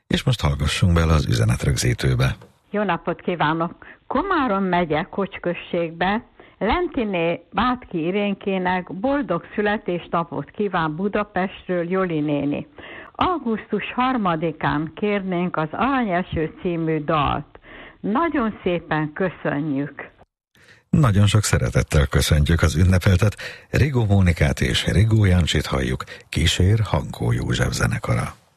És most hallgassunk bele az üzenetrögzítőbe. Jó napot kívánok! Komárom megye Kocsközségbe, Lentiné Bátki Irénkének boldog születésnapot kíván Budapestről Joli néni. Augusztus 3-án kérnénk az Aranyeső című dalt. Nagyon szépen köszönjük! Nagyon sok szeretettel köszöntjük az ünnepeltet. Rigó Mónikát és Rigó Jáncsit halljuk, kísér Hankó József zenekara.